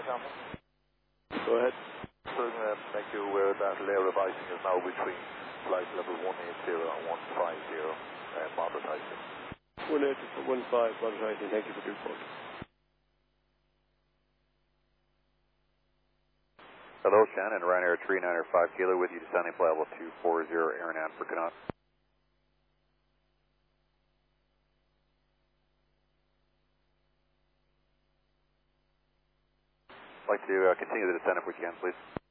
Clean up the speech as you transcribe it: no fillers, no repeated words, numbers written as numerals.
Go ahead. So I'm going to make you aware that layer of icing is now between flight level 180 and 150, moderate icing. 180 to 15, moderate icing. Thank you for your report. Hello, Shannon, Ryanair 395 Kilo with you, descending flight level 240, Aaron for Canot. I'd like to continue the descent if we can, please.